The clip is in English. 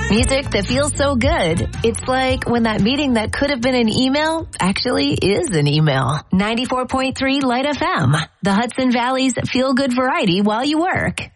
Music that feels so good. It's like when that meeting that could have been an email actually is an email. 94.3 Light FM, the Hudson Valley's feel-good variety while you work.